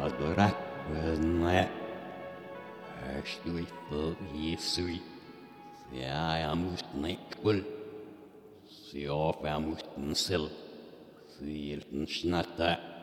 Adora Wena Ashtui for Yesui. Ja moest niet wel. Ze af moesten sil. Ze hielden snatta.